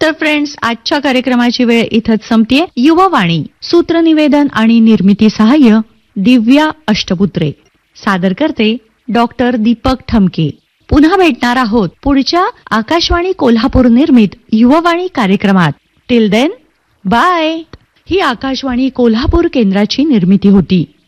तर फ्रेंड्स, आजच्या कार्यक्रमाची वेळ इथंच संपतेय. युवावाणी, सूत्रनिवेदन आणि निर्मिती सहाय्य दिव्या अष्टपुत्रे. सादर करते डॉक्टर दीपक ठमके. पुन्हा भेटणार आहोत पुढच्या आकाशवाणी कोल्हापूर निर्मित युवावाणी कार्यक्रमात. Till then, bye. ही आकाशवाणी कोल्हापूर केंद्राची निर्मिती होती.